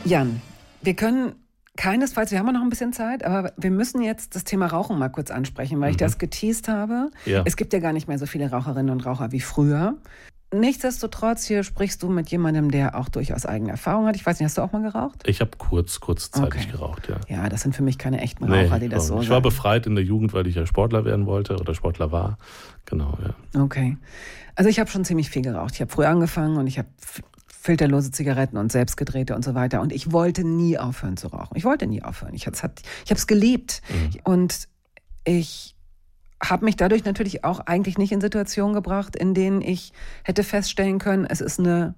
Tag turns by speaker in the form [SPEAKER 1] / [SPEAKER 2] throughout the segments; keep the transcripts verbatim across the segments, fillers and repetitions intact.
[SPEAKER 1] Jan, wir können keinesfalls, wir haben ja noch ein bisschen Zeit, aber wir müssen jetzt das Thema Rauchen mal kurz ansprechen, weil mhm. ich das geteast habe.
[SPEAKER 2] Ja.
[SPEAKER 1] Es gibt ja gar nicht mehr so viele Raucherinnen und Raucher wie früher. Nichtsdestotrotz, hier sprichst du mit jemandem, der auch durchaus eigene Erfahrung hat. Ich weiß nicht, hast du auch mal geraucht?
[SPEAKER 2] Ich habe kurz, kurzzeitig
[SPEAKER 1] okay.
[SPEAKER 2] geraucht, ja.
[SPEAKER 1] Ja, das sind für mich keine echten Raucher,
[SPEAKER 2] nee,
[SPEAKER 1] die das so
[SPEAKER 2] Ich
[SPEAKER 1] sagen.
[SPEAKER 2] war befreit in der Jugend, weil ich ja Sportler werden wollte oder Sportler war. Genau, ja.
[SPEAKER 1] Okay. Also ich habe schon ziemlich viel geraucht. Ich habe früh angefangen und ich habe filterlose Zigaretten und selbstgedrehte und so weiter. Und ich wollte nie aufhören zu rauchen. Ich wollte nie aufhören. Ich, ich habe es geliebt. Mhm. Und ich habe mich dadurch natürlich auch eigentlich nicht in Situationen gebracht, in denen ich hätte feststellen können, es ist eine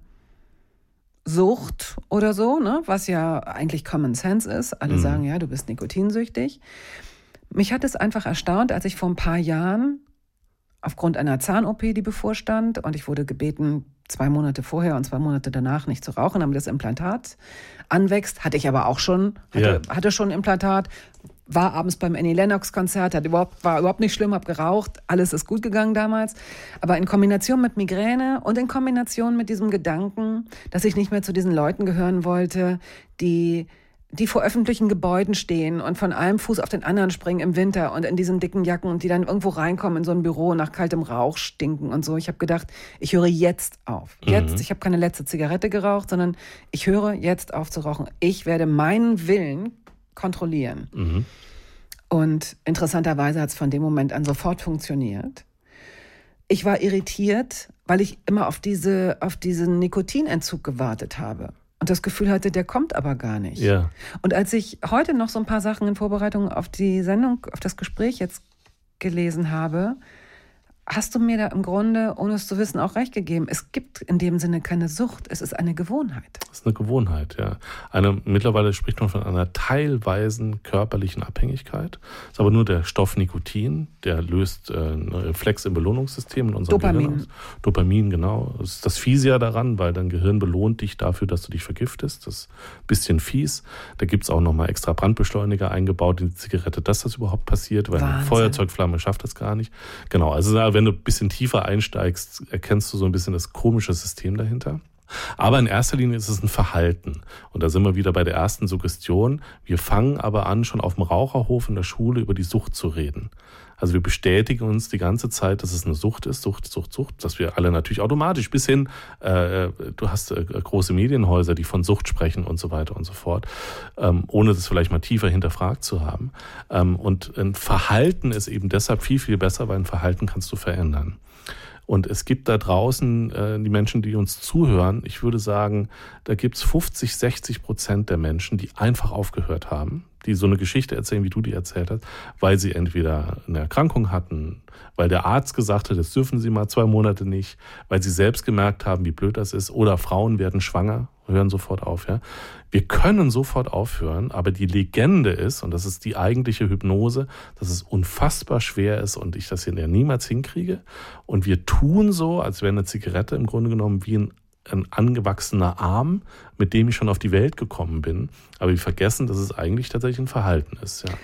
[SPEAKER 1] Sucht oder so, ne? Was ja eigentlich Common Sense ist. Alle mhm. sagen, ja, du bist nikotinsüchtig. Mich hat es einfach erstaunt, als ich vor ein paar Jahren aufgrund einer Zahn-O P, die bevorstand, und ich wurde gebeten, zwei Monate vorher und zwei Monate danach nicht zu rauchen, damit das Implantat anwächst. Hatte ich aber auch schon, hatte, ja. hatte schon ein Implantat, war abends beim Annie Lennox-Konzert, hat überhaupt, war überhaupt nicht schlimm, habe geraucht, alles ist gut gegangen damals. Aber in Kombination mit Migräne und in Kombination mit diesem Gedanken, dass ich nicht mehr zu diesen Leuten gehören wollte, die die vor öffentlichen Gebäuden stehen und von einem Fuß auf den anderen springen im Winter und in diesen dicken Jacken und die dann irgendwo reinkommen in so ein Büro nach kaltem Rauch stinken und so. Ich habe gedacht, ich höre jetzt auf. Jetzt, mhm. ich habe keine letzte Zigarette geraucht, sondern ich höre jetzt auf zu rauchen. Ich werde meinen Willen kontrollieren.
[SPEAKER 2] Mhm.
[SPEAKER 1] Und interessanterweise hat es von dem Moment an sofort funktioniert. Ich war irritiert, weil ich immer auf diese, auf diesen Nikotinentzug gewartet habe. Und das Gefühl hatte, der kommt aber gar nicht.
[SPEAKER 2] Ja.
[SPEAKER 1] Und als ich heute noch so ein paar Sachen in Vorbereitung auf die Sendung, auf das Gespräch jetzt gelesen habe, hast du mir da im Grunde, ohne es zu wissen, auch recht gegeben. Es gibt in dem Sinne keine Sucht, es ist eine Gewohnheit.
[SPEAKER 2] Das ist eine Gewohnheit, ja. Eine, mittlerweile spricht man von einer teilweisen körperlichen Abhängigkeit. Das ist aber nur der Stoff Nikotin, der löst äh, einen Reflex im Belohnungssystem in unserem
[SPEAKER 1] Dopamin.
[SPEAKER 2] Gehirn aus. Dopamin, genau. Das ist das Fiese ja daran, weil dein Gehirn belohnt dich dafür, dass du dich vergiftest. Das ist ein bisschen fies. Da gibt es auch nochmal extra Brandbeschleuniger eingebaut in die Zigarette, dass das überhaupt passiert, weil
[SPEAKER 1] Wahnsinn.
[SPEAKER 2] Eine Feuerzeugflamme schafft das gar nicht. Genau, also wenn du ein bisschen tiefer einsteigst, erkennst du so ein bisschen das komische System dahinter. Aber in erster Linie ist es ein Verhalten. Und da sind wir wieder bei der ersten Suggestion. Wir fangen aber an, schon auf dem Raucherhof in der Schule über die Sucht zu reden. Also wir bestätigen uns die ganze Zeit, dass es eine Sucht ist, Sucht, Sucht, Sucht, dass wir alle natürlich automatisch bis hin, äh, du hast äh, große Medienhäuser, die von Sucht sprechen und so weiter und so fort, ähm, ohne das vielleicht mal tiefer hinterfragt zu haben. Ähm, und ein Verhalten ist eben deshalb viel, viel besser, weil ein Verhalten kannst du verändern. Und es gibt da draußen äh, die Menschen, die uns zuhören. Ich würde sagen, da gibt es fünfzig, sechzig Prozent der Menschen, die einfach aufgehört haben, die so eine Geschichte erzählen, wie du die erzählt hast, weil sie entweder eine Erkrankung hatten, weil der Arzt gesagt hat, das dürfen sie mal zwei Monate nicht, weil sie selbst gemerkt haben, wie blöd das ist, oder Frauen werden schwanger, hören sofort auf. Ja. Wir können sofort aufhören, aber die Legende ist, und das ist die eigentliche Hypnose, dass es unfassbar schwer ist und ich das hier niemals hinkriege. Und wir tun so, als wäre eine Zigarette im Grunde genommen wie ein ein angewachsener Arm, mit dem ich schon auf die Welt gekommen bin. Aber wir vergessen, dass es eigentlich tatsächlich ein Verhalten ist. Ja.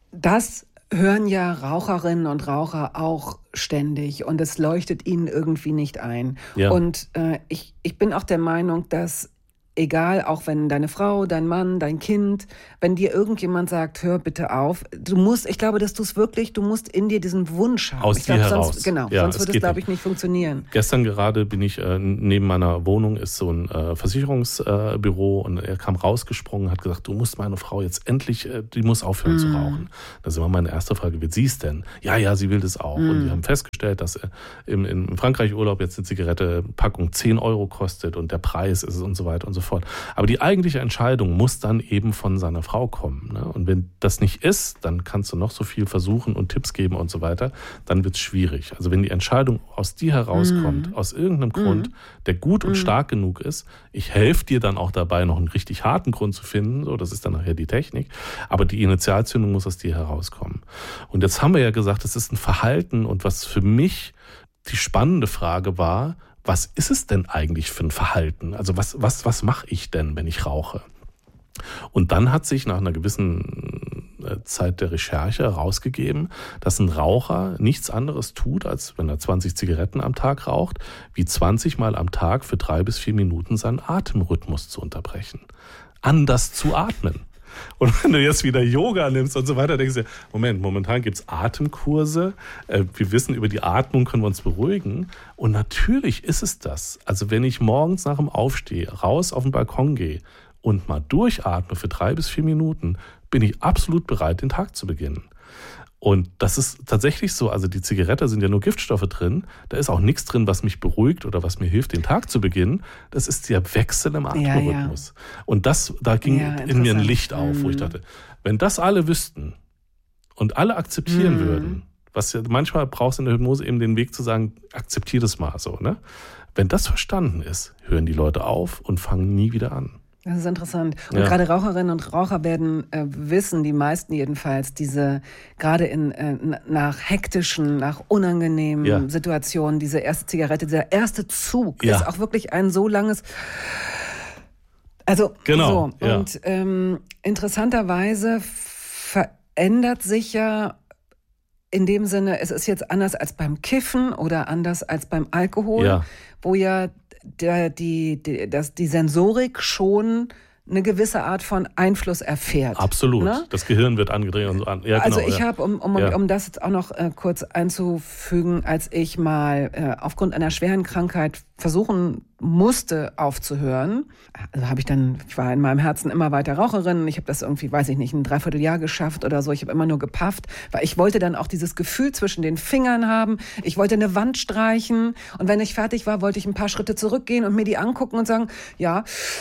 [SPEAKER 1] Das hören ja Raucherinnen und Raucher auch ständig und es leuchtet ihnen irgendwie nicht ein.
[SPEAKER 2] Ja.
[SPEAKER 1] Und äh, ich, ich bin auch der Meinung, dass egal, auch wenn deine Frau, dein Mann, dein Kind, wenn dir irgendjemand sagt, hör bitte auf, du musst, ich glaube, dass du es wirklich, du musst in dir diesen Wunsch haben.
[SPEAKER 2] Aus
[SPEAKER 1] ich
[SPEAKER 2] dir
[SPEAKER 1] glaub,
[SPEAKER 2] heraus.
[SPEAKER 1] Sonst, genau,
[SPEAKER 2] ja,
[SPEAKER 1] sonst würde es, glaube ich, nicht funktionieren.
[SPEAKER 2] Gestern gerade bin ich, äh, neben meiner Wohnung ist so ein äh, Versicherungsbüro äh, und er kam rausgesprungen, hat gesagt, du musst meine Frau jetzt endlich, äh, die muss aufhören mm. zu rauchen. Das ist immer meine erste Frage, wie sie es denn? Ja, ja, sie will das auch. Mm. Und wir haben festgestellt, dass äh, im, im Frankreich-Urlaub jetzt eine Zigarette-Packung zehn Euro kostet und der Preis ist es und so weiter und so fort. Aber die eigentliche Entscheidung muss dann eben von seiner Frau kommen. Ne? Und wenn das nicht ist, dann kannst du noch so viel versuchen und Tipps geben und so weiter, dann wird es schwierig. Also wenn die Entscheidung aus dir herauskommt, mm. aus irgendeinem mm. Grund, der gut und mm. stark genug ist, ich helfe dir dann auch dabei, noch einen richtig harten Grund zu finden, so, das ist dann nachher die Technik, aber die Initialzündung muss aus dir herauskommen. Und jetzt haben wir ja gesagt, es ist ein Verhalten und was für mich die spannende Frage war, was ist es denn eigentlich für ein Verhalten? Also was, was, was mache ich denn, wenn ich rauche? Und dann hat sich nach einer gewissen Zeit der Recherche herausgegeben, dass ein Raucher nichts anderes tut, als wenn er zwanzig Zigaretten am Tag raucht, wie zwanzig Mal am Tag für drei bis vier Minuten seinen Atemrhythmus zu unterbrechen. anders zu atmen. Und wenn du jetzt wieder Yoga nimmst und so weiter, denkst du, Moment, momentan gibt es Atemkurse. Wir wissen, über die Atmung können wir uns beruhigen. Und natürlich ist es das. Also wenn ich morgens nach dem Aufstehen raus auf den Balkon gehe und mal durchatme für drei bis vier Minuten, bin ich absolut bereit, den Tag zu beginnen. Und das ist tatsächlich so, also die Zigarette sind ja nur Giftstoffe drin, da ist auch nichts drin, was mich beruhigt oder was mir hilft, den Tag zu beginnen. Das ist der Wechsel im Atemrhythmus. Ja, ja. Und das, da ging ja, in mir ein Licht auf, mhm. wo ich dachte, wenn das alle wüssten und alle akzeptieren mhm. würden, was ja manchmal brauchst du in der Hypnose eben den Weg zu sagen, akzeptier das mal so, ne? Wenn das verstanden ist, hören die Leute auf und fangen nie wieder an.
[SPEAKER 1] Das ist interessant. Und
[SPEAKER 2] ja.
[SPEAKER 1] gerade Raucherinnen und Raucher werden äh, wissen, die meisten jedenfalls, diese gerade in äh, nach hektischen, nach unangenehmen ja. Situationen, diese erste Zigarette, dieser erste Zug ja. ist auch wirklich ein so langes. Also
[SPEAKER 2] genau.
[SPEAKER 1] so.
[SPEAKER 2] Ja.
[SPEAKER 1] Und ähm, interessanterweise verändert sich ja in dem Sinne, es ist jetzt anders als beim Kiffen oder anders als beim Alkohol,
[SPEAKER 2] ja.
[SPEAKER 1] wo ja Der, die, die, das, die Sensorik schon eine gewisse Art von Einfluss erfährt.
[SPEAKER 2] Absolut.
[SPEAKER 1] Ne?
[SPEAKER 2] Das Gehirn wird angedreht und so an. Ja,
[SPEAKER 1] also
[SPEAKER 2] genau,
[SPEAKER 1] ich
[SPEAKER 2] ja.
[SPEAKER 1] habe, um, um,
[SPEAKER 2] ja.
[SPEAKER 1] um das jetzt auch noch äh, kurz einzufügen, als ich mal äh, aufgrund einer schweren Krankheit versuchen musste aufzuhören, also habe ich dann, ich war in meinem Herzen immer weiter Raucherin, ich habe das irgendwie, weiß ich nicht, ein Dreivierteljahr geschafft oder so, ich habe immer nur gepafft, weil ich wollte dann auch dieses Gefühl zwischen den Fingern haben, ich wollte eine Wand streichen und wenn ich fertig war, wollte ich ein paar Schritte zurückgehen und mir die angucken und sagen, ja,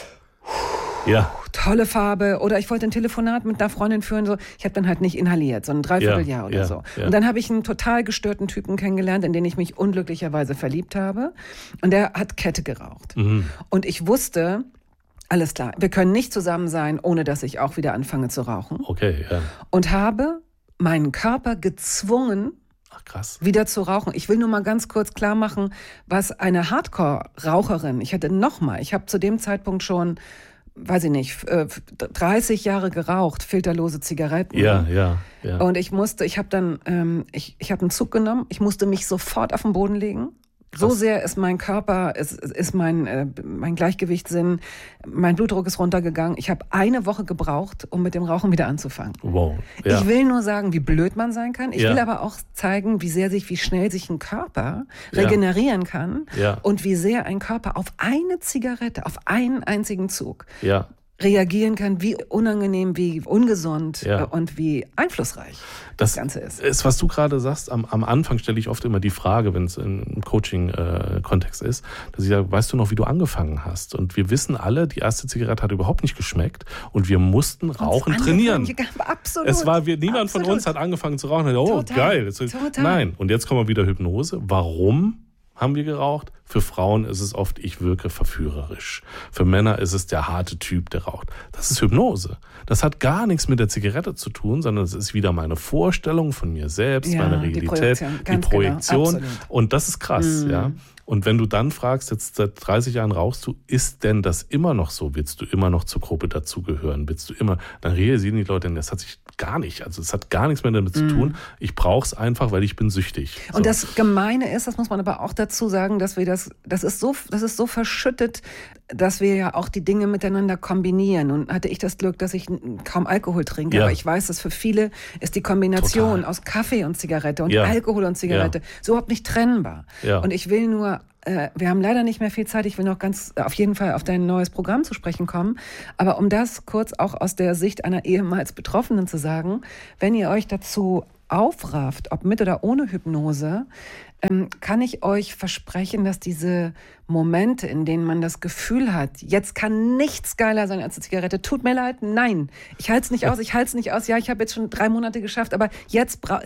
[SPEAKER 2] Ja.
[SPEAKER 1] tolle Farbe. Oder ich wollte ein Telefonat mit einer Freundin führen. So. Ich habe dann halt nicht inhaliert, so ein Dreivierteljahr
[SPEAKER 2] ja,
[SPEAKER 1] oder
[SPEAKER 2] ja,
[SPEAKER 1] so.
[SPEAKER 2] Ja.
[SPEAKER 1] Und dann habe ich einen total gestörten Typen kennengelernt, in den ich mich unglücklicherweise verliebt habe. Und der hat Kette geraucht.
[SPEAKER 2] Mhm.
[SPEAKER 1] Und ich wusste, alles klar, wir können nicht zusammen sein, ohne dass ich auch wieder anfange zu rauchen.
[SPEAKER 2] Okay, ja.
[SPEAKER 1] Und habe meinen Körper gezwungen,
[SPEAKER 2] Ach, krass.
[SPEAKER 1] wieder zu rauchen. Ich will nur mal ganz kurz klar machen, was eine Hardcore-Raucherin, ich hatte noch mal, ich habe zu dem Zeitpunkt schon, weiß ich nicht, dreißig Jahre geraucht, filterlose Zigaretten.
[SPEAKER 2] Ja, ja, ja.
[SPEAKER 1] Und ich musste, ich habe dann, ähm, ich, ich habe einen Zug genommen, ich musste mich sofort auf den Boden legen. So sehr ist mein Körper, ist, ist mein, äh, mein Gleichgewichtssinn, mein Blutdruck ist runtergegangen. Ich habe eine Woche gebraucht, um mit dem Rauchen wieder anzufangen.
[SPEAKER 2] Wow. Ja.
[SPEAKER 1] Ich will nur sagen, wie blöd man sein kann. Ich
[SPEAKER 2] ja.
[SPEAKER 1] will aber auch zeigen, wie sehr sich, wie schnell sich ein Körper regenerieren
[SPEAKER 2] ja.
[SPEAKER 1] kann
[SPEAKER 2] ja.
[SPEAKER 1] und wie sehr ein Körper auf eine Zigarette, auf einen einzigen Zug
[SPEAKER 2] ja.
[SPEAKER 1] reagieren kann, wie unangenehm, wie ungesund
[SPEAKER 2] ja.
[SPEAKER 1] und wie einflussreich das, das Ganze ist.
[SPEAKER 2] ist. Was du gerade sagst, am, am Anfang stelle ich oft immer die Frage, wenn es im Coaching-Kontext äh, ist, dass ich sage, weißt du noch, wie du angefangen hast? Und wir wissen alle, die erste Zigarette hat überhaupt nicht geschmeckt und wir mussten Rauchen trainieren.
[SPEAKER 1] Absolut.
[SPEAKER 2] Es war, wir, niemand
[SPEAKER 1] absolut.
[SPEAKER 2] von uns hat angefangen zu rauchen. Oh,
[SPEAKER 1] Total.
[SPEAKER 2] geil.
[SPEAKER 1] Total.
[SPEAKER 2] Nein, und jetzt kommen wir wieder Hypnose. Warum haben wir geraucht? Für Frauen ist es oft, ich wirke verführerisch. Für Männer ist es der harte Typ, der raucht. Das ist Hypnose. Das hat gar nichts mit der Zigarette zu tun, sondern es ist wieder meine Vorstellung von mir selbst,
[SPEAKER 1] ja,
[SPEAKER 2] meine Realität,
[SPEAKER 1] die Projektion.
[SPEAKER 2] die Projektion.
[SPEAKER 1] Genau.
[SPEAKER 2] Und das ist krass, mm. ja. Und wenn du dann fragst, jetzt seit dreißig Jahren rauchst du, ist denn das immer noch so? Willst du immer noch zur Gruppe dazugehören? Willst du immer, dann realisieren die Leute, das hat sich gar nicht, also es hat gar nichts mehr damit zu tun. Ich brauche es einfach, weil ich bin süchtig. So.
[SPEAKER 1] Und das Gemeine ist, das muss man aber auch dazu sagen, dass wir das, das ist so, das ist so verschüttet, dass wir ja auch die Dinge miteinander kombinieren. Und hatte ich das Glück, dass ich kaum Alkohol trinke,
[SPEAKER 2] ja.
[SPEAKER 1] aber ich weiß, dass für viele ist die Kombination
[SPEAKER 2] Total.
[SPEAKER 1] aus Kaffee und Zigarette und
[SPEAKER 2] ja.
[SPEAKER 1] Alkohol und Zigarette
[SPEAKER 2] ja.
[SPEAKER 1] so überhaupt nicht trennbar.
[SPEAKER 2] Ja.
[SPEAKER 1] Und ich will nur, äh, wir haben leider nicht mehr viel Zeit, ich will noch ganz auf jeden Fall auf dein neues Programm zu sprechen kommen, aber um das kurz auch aus der Sicht einer ehemals Betroffenen zu sagen, wenn ihr euch dazu aufrafft, ob mit oder ohne Hypnose, ähm, kann ich euch versprechen, dass diese Momente, in denen man das Gefühl hat, jetzt kann nichts geiler sein als eine Zigarette, tut mir leid, nein, ich halte es nicht aus, ich halte es nicht aus, ja, ich habe jetzt schon drei Monate geschafft, aber jetzt bra-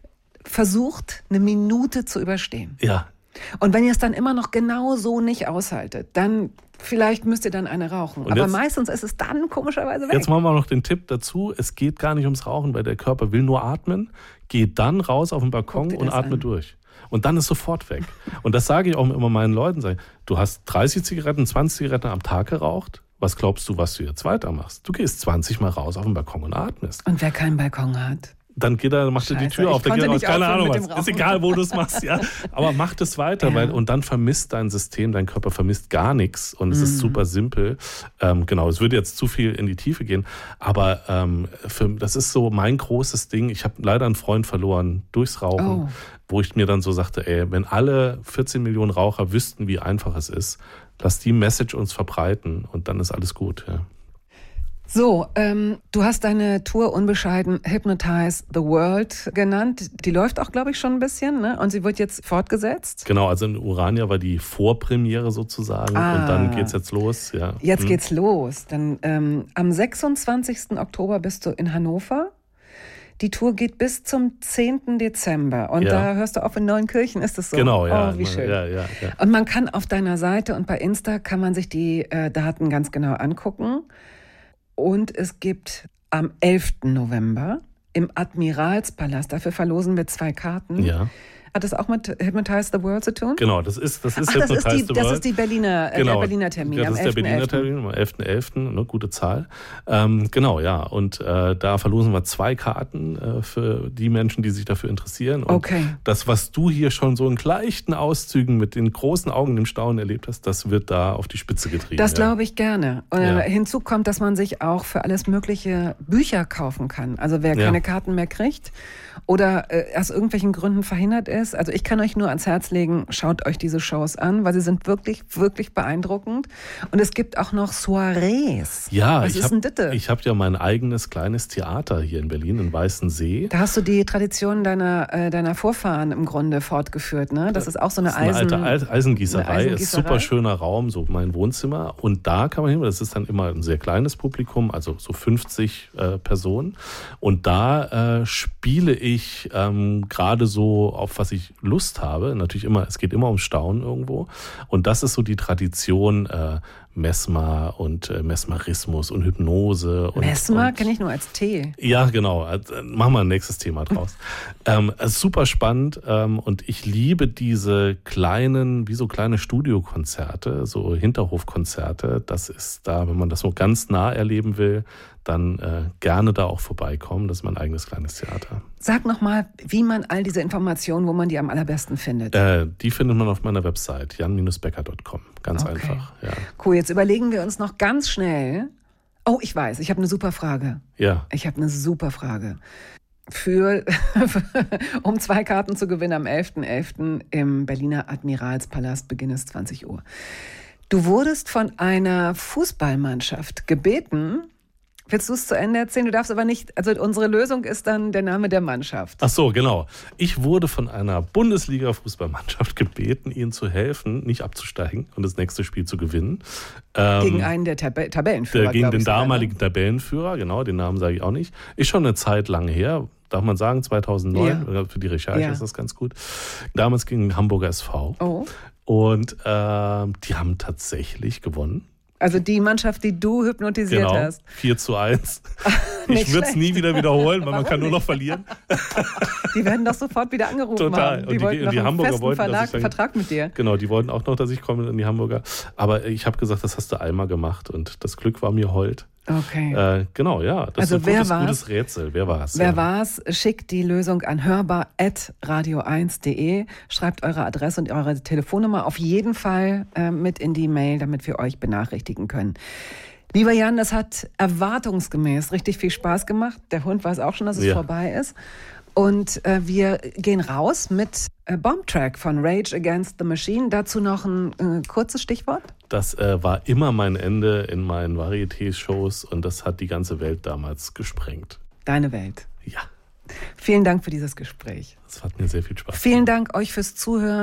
[SPEAKER 1] versucht, eine Minute zu überstehen.
[SPEAKER 2] Ja.
[SPEAKER 1] Und wenn ihr es dann immer noch genau so nicht aushaltet, dann vielleicht müsst ihr dann eine rauchen.
[SPEAKER 2] Und
[SPEAKER 1] aber
[SPEAKER 2] jetzt,
[SPEAKER 1] meistens ist es dann komischerweise weg.
[SPEAKER 2] Jetzt machen wir noch den Tipp dazu, es geht gar nicht ums Rauchen, weil der Körper will nur atmen. Geh dann raus auf den Balkon und atme an. durch. Und dann ist sofort weg. Und das sage ich auch immer meinen Leuten. Sage, du hast dreißig Zigaretten, zwanzig Zigaretten am Tag geraucht. Was glaubst du, was du jetzt weitermachst? Du gehst zwanzig Mal raus auf den Balkon und atmest.
[SPEAKER 1] Und wer keinen Balkon hat?
[SPEAKER 2] dann geht er, macht er die Tür auf, dann geht er raus, keine Ahnung was. Ist egal, wo du es machst, ja. Aber mach das weiter, ja. weil, und dann vermisst dein System, dein Körper vermisst gar nichts und es mhm. ist super simpel. Ähm, genau, es würde jetzt zu viel in die Tiefe gehen, aber ähm, für, das ist so mein großes Ding. Ich habe leider einen Freund verloren durchs Rauchen, oh. wo ich mir dann so sagte, ey, wenn alle vierzehn Millionen Raucher wüssten, wie einfach es ist, lass die Message uns verbreiten und dann ist alles gut, ja.
[SPEAKER 1] So, ähm, du hast deine Tour unbescheiden Hypnotize the World genannt. Die läuft auch, glaube ich, schon ein bisschen, ne? Und sie wird jetzt fortgesetzt?
[SPEAKER 2] Genau, also in Urania war die Vorpremiere sozusagen ah, und dann geht's jetzt los. Ja.
[SPEAKER 1] Jetzt
[SPEAKER 2] hm.
[SPEAKER 1] geht's los. Dann ähm, am sechsundzwanzigsten Oktober bist du in Hannover. Die Tour geht bis zum zehnten Dezember und ja. da hörst du auf in Neunkirchen, ist das so?
[SPEAKER 2] Genau, ja.
[SPEAKER 1] Oh, wie schön.
[SPEAKER 2] Ja, ja, ja.
[SPEAKER 1] Und man kann auf deiner Seite und bei Insta kann man sich die äh, Daten ganz genau angucken. Und es gibt am elften November im Admiralspalast, dafür verlosen wir zwei Karten.
[SPEAKER 2] Ja.
[SPEAKER 1] Hat das auch mit Hypnotize the World zu tun?
[SPEAKER 2] Genau, das ist, das ist
[SPEAKER 1] Ach,
[SPEAKER 2] Hypnotize
[SPEAKER 1] das ist die,
[SPEAKER 2] the World.
[SPEAKER 1] Das ist die Berliner,
[SPEAKER 2] genau.
[SPEAKER 1] der Berliner Termin.
[SPEAKER 2] Ja, das ist der Berliner Termin am elften elften Ne, gute Zahl. Ähm, genau, ja. Und äh, da verlosen wir zwei Karten äh, für die Menschen, die sich dafür interessieren. Und
[SPEAKER 1] okay.
[SPEAKER 2] das, was du hier schon so in leichten Auszügen mit den großen Augen im Staunen erlebt hast, das wird da auf die Spitze getrieben.
[SPEAKER 1] Das
[SPEAKER 2] ja.
[SPEAKER 1] glaube ich gerne. Und
[SPEAKER 2] ja.
[SPEAKER 1] hinzu kommt, dass man sich auch für alles mögliche Bücher kaufen kann. Also wer keine ja. Karten mehr kriegt oder äh, aus irgendwelchen Gründen verhindert ist. Also ich kann euch nur ans Herz legen, schaut euch diese Shows an, weil sie sind wirklich, wirklich beeindruckend. Und es gibt auch noch Soirees.
[SPEAKER 2] Ja,
[SPEAKER 1] Was
[SPEAKER 2] ich habe hab ja mein eigenes kleines Theater hier in Berlin, in Weißensee.
[SPEAKER 1] Da hast du die Tradition deiner, äh, deiner Vorfahren im Grunde fortgeführt, ne? Das ist auch so eine,
[SPEAKER 2] das ist eine
[SPEAKER 1] Eisen,
[SPEAKER 2] alte Eisengießerei.
[SPEAKER 1] eine Eisengießerei.
[SPEAKER 2] Ist super schöner Raum, so mein Wohnzimmer. Und da kann man hin, das ist dann immer ein sehr kleines Publikum, also so fünfzig äh, Personen. Und da äh, spiele ich ähm, gerade so, auf was ich Lust habe. Natürlich immer, es geht immer um Staunen irgendwo. Und das ist so die Tradition, äh, Mesmer und äh, Mesmerismus und Hypnose. Und,
[SPEAKER 1] Mesmer kenne ich nur als Tee.
[SPEAKER 2] Ja, genau. Machen wir ein nächstes Thema draus. ähm, super spannend ähm, und ich liebe diese kleinen, wie so kleine Studiokonzerte, so Hinterhofkonzerte. Das ist da, wenn man das so ganz nah erleben will, dann äh, gerne da auch vorbeikommen. Das ist mein eigenes kleines Theater.
[SPEAKER 1] Sag nochmal, wie man all diese Informationen, wo man die am allerbesten findet.
[SPEAKER 2] Äh, die findet man auf meiner Website, jan Bindestrich becker Punkt com. Ganz okay. einfach. Ja.
[SPEAKER 1] Cool, jetzt überlegen wir uns noch ganz schnell. Oh, ich weiß, ich habe eine super Frage.
[SPEAKER 2] Ja.
[SPEAKER 1] Ich habe eine super Frage. Für, um zwei Karten zu gewinnen am elften elften im Berliner Admiralspalast, Beginn ist zwanzig Uhr. Du wurdest von einer Fußballmannschaft gebeten. Willst du es zu Ende erzählen? Du darfst aber nicht, also unsere Lösung ist dann der Name der Mannschaft.
[SPEAKER 2] Ach so, genau. Ich wurde von einer Bundesliga-Fußballmannschaft gebeten, ihnen zu helfen, nicht abzusteigen und das nächste Spiel zu gewinnen.
[SPEAKER 1] Gegen ähm, einen der Tab- Tabellenführer,
[SPEAKER 2] der, Gegen den
[SPEAKER 1] ich,
[SPEAKER 2] damaligen
[SPEAKER 1] sogar, ne?
[SPEAKER 2] Tabellenführer, genau, den Namen sage ich auch nicht. Ist schon eine Zeit lang her, darf man sagen, zweitausendneun, ja. Für die Recherche ja. ist das ganz gut. Damals gegen Hamburger S V.
[SPEAKER 1] Oh.
[SPEAKER 2] Und äh, die haben tatsächlich gewonnen.
[SPEAKER 1] Also die Mannschaft, die du hypnotisiert
[SPEAKER 2] genau,
[SPEAKER 1] hast.
[SPEAKER 2] vier zu eins. Ich würde es nie wieder wiederholen, weil man kann nur noch verlieren.
[SPEAKER 1] Die werden doch sofort wieder angerufen
[SPEAKER 2] Total.
[SPEAKER 1] haben.
[SPEAKER 2] Die,
[SPEAKER 1] die wollten
[SPEAKER 2] die,
[SPEAKER 1] noch
[SPEAKER 2] die
[SPEAKER 1] einen
[SPEAKER 2] Hamburger
[SPEAKER 1] festen
[SPEAKER 2] wollten,
[SPEAKER 1] Verlag,
[SPEAKER 2] dass ich dann,
[SPEAKER 1] Vertrag mit dir.
[SPEAKER 2] Genau, die wollten auch noch, dass ich komme in die Hamburger. Aber ich habe gesagt, das hast du einmal gemacht und das Glück war mir hold.
[SPEAKER 1] Okay.
[SPEAKER 2] Äh, genau, ja. Das
[SPEAKER 1] also
[SPEAKER 2] ist ein
[SPEAKER 1] wer
[SPEAKER 2] gutes,
[SPEAKER 1] war's?
[SPEAKER 2] gutes Rätsel. Wer war es?
[SPEAKER 1] Wer
[SPEAKER 2] ja.
[SPEAKER 1] war's? Schickt die Lösung an hörbar at radio eins punkt de. Schreibt eure Adresse und eure Telefonnummer auf jeden Fall äh, mit in die Mail, damit wir euch benachrichtigen können. Lieber Jan, das hat erwartungsgemäß richtig viel Spaß gemacht. Der Hund weiß auch schon, dass es ja. vorbei ist. Und äh, wir gehen raus mit äh, Bomb Track von Rage Against the Machine. Dazu noch ein äh, kurzes Stichwort.
[SPEAKER 2] Das äh, war immer mein Ende in meinen Varieté-Shows und das hat die ganze Welt damals gesprengt.
[SPEAKER 1] Deine Welt.
[SPEAKER 2] Ja.
[SPEAKER 1] Vielen Dank für dieses Gespräch.
[SPEAKER 2] Es hat mir sehr viel Spaß gemacht.
[SPEAKER 1] Vielen Dank euch fürs Zuhören.